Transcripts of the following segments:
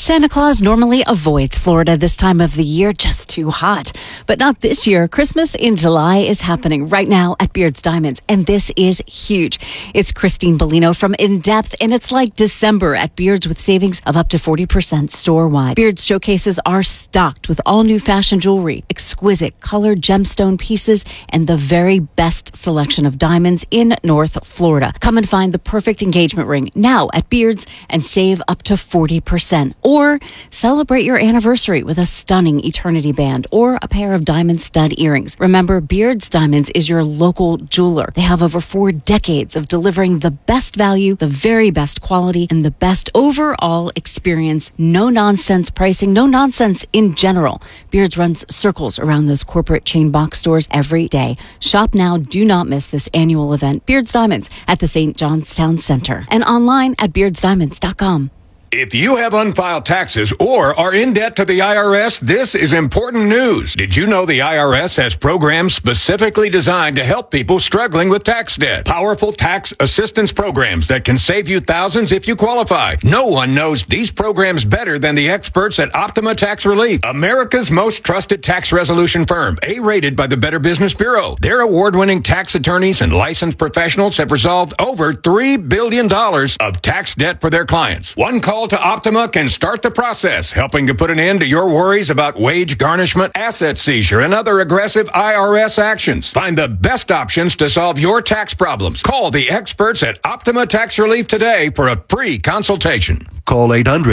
Santa Claus normally avoids Florida this time of the year, just too hot. But not this year. Christmas in July is happening right now at Beard's Diamonds, and this is huge. It's Christine Bellino from In Depth, and it's like December at Beard's with savings of up to 40% store-wide. Beard's showcases are stocked with all new fashion jewelry, exquisite colored gemstone pieces, and the very best selection of diamonds in North Florida. Come and find the perfect engagement ring now at Beard's and save up to 40%. Or celebrate your anniversary with a stunning eternity band or a pair of diamond stud earrings. Remember, Beard's Diamonds is your local jeweler. They have over 4 decades of delivering the best value, the very best quality, and the best overall experience. No nonsense pricing, no nonsense in general. Beard's runs circles around those corporate chain box stores every day. Shop now. Do not miss this annual event. Beard's Diamonds at the St. John's Town Center and online at beardsdiamonds.com. If you have unfiled taxes or are in debt to the IRS, this is important news. Did you know the IRS has programs specifically designed to help people struggling with tax debt? Powerful tax assistance programs that can save you thousands if you qualify. No one knows these programs better than the experts at Optima Tax Relief, America's most trusted tax resolution firm, A-rated by the Better Business Bureau. Their award-winning tax attorneys and licensed professionals have resolved over $3 billion of tax debt for their clients. One call to Optima can start the process, helping to put an end to your worries about wage garnishment, asset seizure, and other aggressive IRS actions. Find the best options to solve your tax problems. Call the experts at Optima Tax Relief today for a free consultation. Call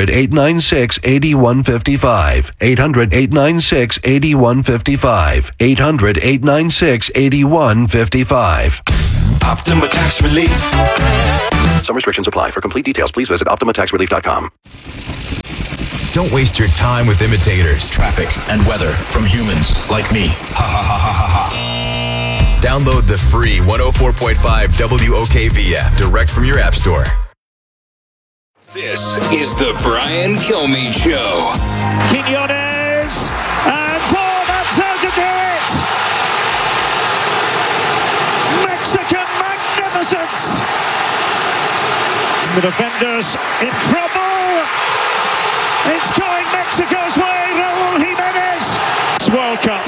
800-896-8155. 800-896-8155. 800-896-8155. Optima Tax Relief. Some restrictions apply. For complete details, please visit OptimaTaxRelief.com. Don't waste your time with imitators. Traffic and weather from humans like me. Ha ha ha ha ha ha. Download the free 104.5 WOKV app direct from your app store. This is the Brian Kilmeade Show. Quinones, and that's how to do it! Mexican magnificence! The defenders in trouble! It's going Mexico's way, Raúl Jiménez! It's World Cup.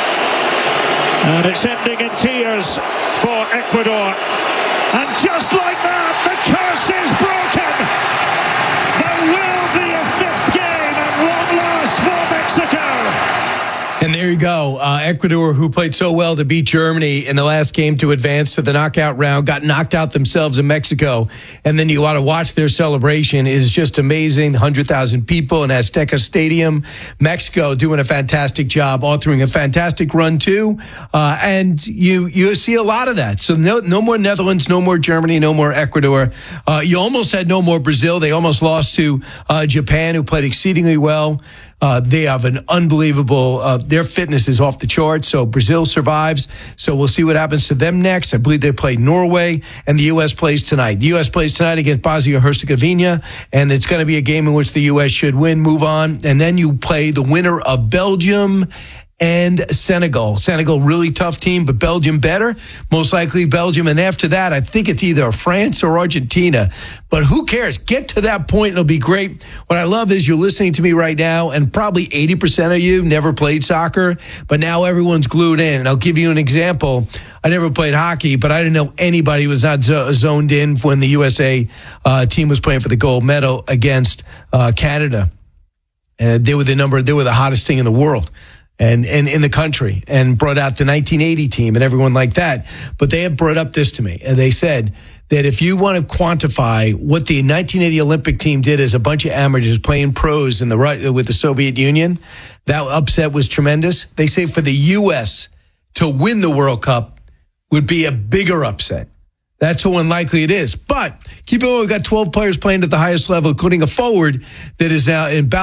And it's ending in tears for Ecuador. And just like that, the curse is broken! There will be a 5th game at long last for Mexico! And there you go. Ecuador, who played so well to beat Germany in the last game to advance to the knockout round, got knocked out themselves in Mexico. And then you ought to watch their celebration. It is just amazing. 100,000 people in Azteca Stadium. Mexico doing a fantastic job, authoring a fantastic run too. And you see a lot of that. So no more Netherlands, no more Germany, no more Ecuador. You almost had no more Brazil. They almost lost to Japan, who played exceedingly well. They have an unbelievable, their fitness is off the charts. So Brazil survives. So we'll see what happens to them next. I believe they play Norway, and the U.S. plays tonight. The U.S. plays tonight against Bosnia-Herzegovina, and it's going to be a game in which the U.S. should win, move on. And then you play the winner of Belgium and Senegal. Senegal, really tough team, but Belgium better. Most likely Belgium. And after that, I think it's either France or Argentina. But who cares? Get to that point. It'll be great. What I love is you're listening to me right now, and probably 80% of you never played soccer, but now everyone's glued in. And I'll give you an example. I never played hockey, but I didn't know anybody was not zoned in when the USA team was playing for the gold medal against Canada. They were the hottest thing in the world. And in the country, and brought out the 1980 team and everyone like that. But they have brought up this to me, and they said that if you want to quantify what the 1980 Olympic team did as a bunch of amateurs playing pros with the Soviet Union, that upset was tremendous. They say for the U.S. to win the World Cup would be a bigger upset. That's how unlikely it is. But keep in mind, we've got 12 players playing at the highest level, including a forward that is now in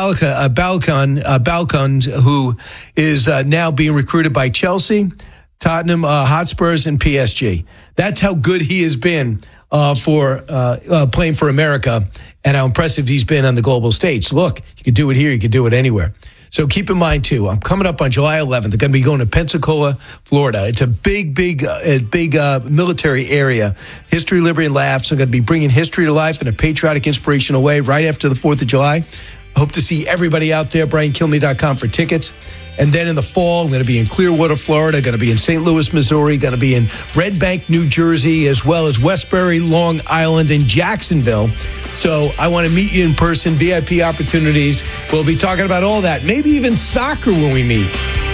Balkan, who is now being recruited by Chelsea, Tottenham Hotspurs, and PSG. That's how good he has been for playing for America, and how impressive he's been on the global stage. Look, you can do it here, you can do it anywhere. So keep in mind, too, I'm coming up on July 11th. They're going to be going to Pensacola, Florida. It's a big military area. History, Liberty, and Laughs. I'm going to be bringing history to life in a patriotic, inspirational way right after the 4th of July. Hope to see everybody out there, BrianKilmeade.com for tickets. And then in the fall, I'm going to be in Clearwater, Florida, going to be in St. Louis, Missouri, going to be in Red Bank, New Jersey, as well as Westbury, Long Island, and Jacksonville. So I want to meet you in person, VIP opportunities. We'll be talking about all that, maybe even soccer when we meet.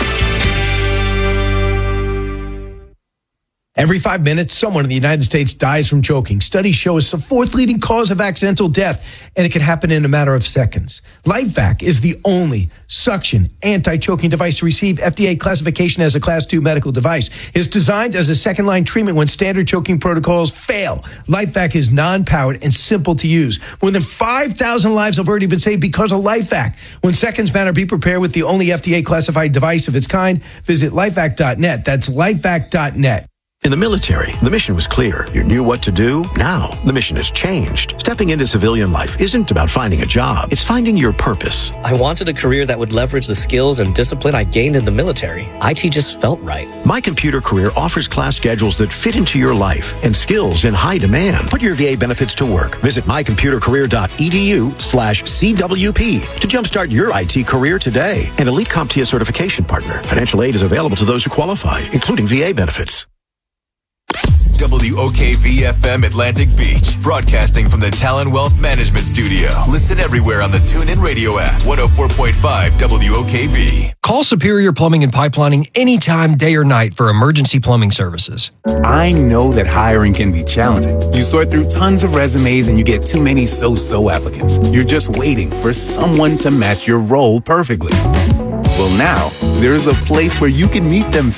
Every 5 minutes, someone in the United States dies from choking. Studies show it's the fourth leading cause of accidental death, and it can happen in a matter of seconds. LifeVac is the only suction anti-choking device to receive FDA classification as a Class 2 medical device. It's designed as a second-line treatment when standard choking protocols fail. LifeVac is non-powered and simple to use. More than 5,000 lives have already been saved because of LifeVac. When seconds matter, be prepared with the only FDA-classified device of its kind. Visit lifevac.net. That's lifevac.net. In the military, the mission was clear. You knew what to do. Now, the mission has changed. Stepping into civilian life isn't about finding a job. It's finding your purpose. I wanted a career that would leverage the skills and discipline I gained in the military. IT just felt right. My Computer Career offers class schedules that fit into your life and skills in high demand. Put your VA benefits to work. Visit mycomputercareer.edu/CWP to jumpstart your IT career today. An Elite CompTIA certification partner. Financial aid is available to those who qualify, including VA benefits. WOKV-FM Atlantic Beach, broadcasting from the Talon Wealth Management Studio. Listen everywhere on the TuneIn Radio app, 104.5 WOKV. Call Superior Plumbing and Pipelining anytime, day or night for emergency plumbing services. I know that hiring can be challenging. You sort through tons of resumes and you get too many so-so applicants. You're just waiting for someone to match your role perfectly. Well, now, there's a place where you can meet them